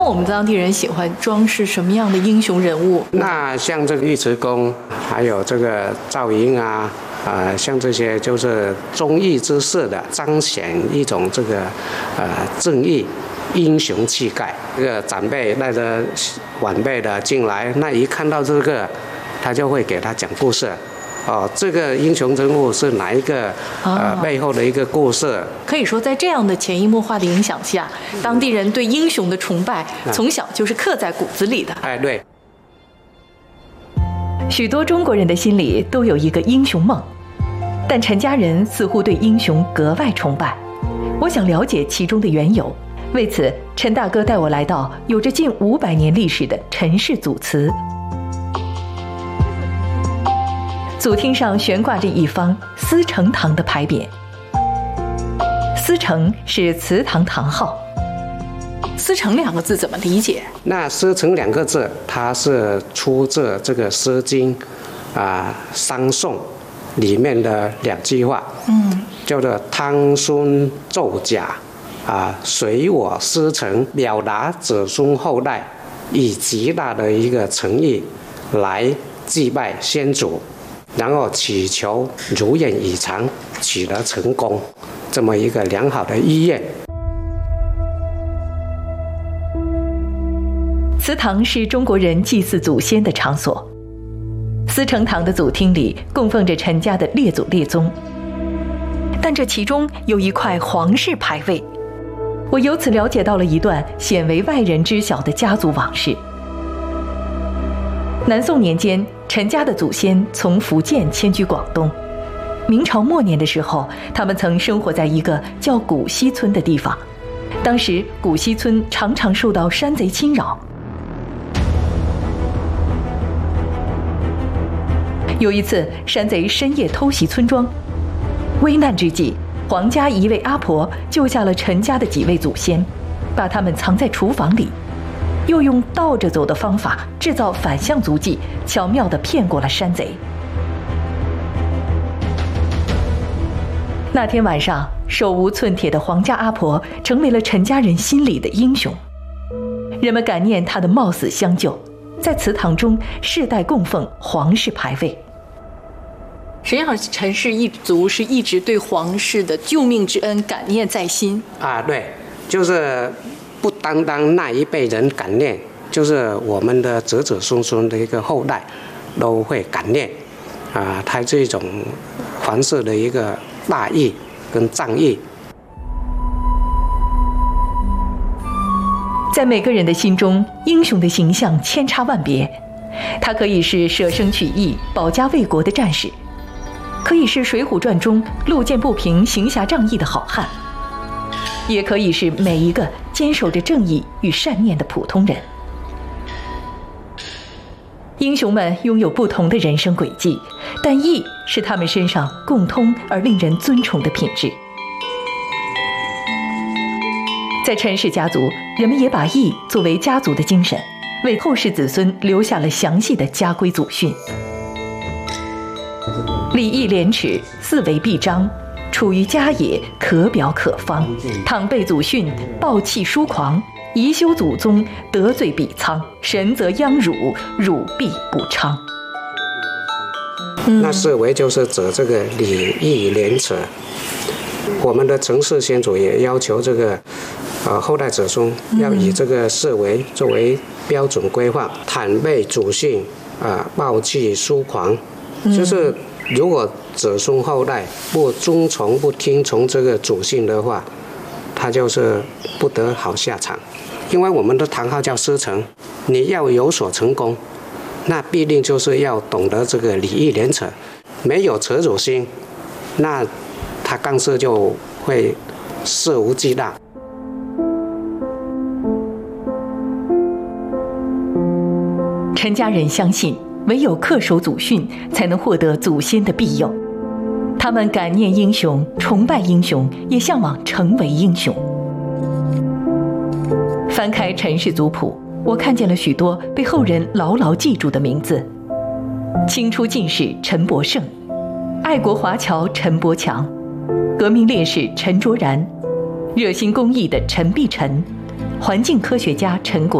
我们当地人喜欢装饰什么样的英雄人物？ 那像这个尉迟恭，还有这个赵云啊，像这些就是忠义之士的，彰显一种这个正义、英雄气概。这个长辈带着晚辈的进来，那一看到这个，他就会给他讲故事。这个英雄人物是哪一个背后的一个故事？ 可以说，在这样的潜移默化的影响下，当地人对英雄的崇拜从小就是刻在骨子里的。 对。 许多中国人的心里都有一个英雄梦，但陈家人似乎对英雄格外崇拜。我想了解其中的缘由，为此，陈大哥带我来到有着近500年历史的陈氏祖祠。祖厅上悬挂着一方思成堂的牌匾，思成是祠堂堂号。 思成2个字怎么理解？ 那思成2个字，它是出自这个《诗经》商颂里面的2句话，叫做汤孙奏甲随我思成，表达子孙后代以极大的一个诚意来祭拜先祖，然后祈求如愿以偿，取得成功，这么一个良好的意愿。 祠堂是中国人祭祀祖先的场所，思成堂的祖厅里供奉着陈家的列祖列宗，但这其中有一块皇室牌位，我由此了解到了一段鲜为外人知晓的家族往事。南宋年间，陈家的祖先从福建迁居广东。明朝末年的时候，他们曾生活在一个叫古溪村的地方。当时古溪村常常受到山贼侵扰。有一次，山贼深夜偷袭村庄，危难之际，黄家一位阿婆救下了陈家的几位祖先，把他们藏在厨房里。又用倒着走的方法制造反向足迹，巧妙地骗过了山贼。那天晚上，手无寸铁的黄家阿婆成为了陈家人心里的英雄。人们感念她的冒死相救，在祠堂中世代供奉皇室牌位。 实际上，陈氏一族是一直对皇室的救命之恩感念在心。 对，就是不单单那一辈人感念，就是我们的子子孙孙的一个后代都会感念他这种皇室的一个大义跟仗义。 在每个人的心中，英雄的形象千差万别，他可以是舍生取义、保家卫国的战士，可以是《水浒传》中路见不平、行侠仗义的好汉，也可以是每一个坚守着正义与善念的普通人。英雄们拥有不同的人生轨迹，但义是他们身上共通而令人尊崇的品质。在陈氏家族，人们也把义作为家族的精神，为后世子孙留下了详细的家规祖训。礼义廉耻，四维必张，处于家也，可表可方。倘被祖训，暴气疏狂，贻修祖宗，得罪比苍，神则殃辱，辱必不昌。 那四维就是指这个礼义廉耻。我们的陈氏先祖也要求这个后代子孙要以这个四维作为标准规范，坦被祖训暴气疏狂，就是如果子孙后代不遵从、不听从这个祖训的话，他就是不得好下场。因为我们的堂号叫师承，你要有所成功，那必定就是要懂得这个礼义廉耻。没有耻辱心，那他干事就会肆无忌惮。 陈家人相信，唯有恪守祖训，才能获得祖先的庇佑。他们感念英雄，崇拜英雄，也向往成为英雄。翻开陈氏族谱，我看见了许多被后人牢牢记住的名字：清初进士陈伯胜，爱国华侨陈伯强，革命烈士陈卓然，热心公益的陈必臣， 环境科学家陈果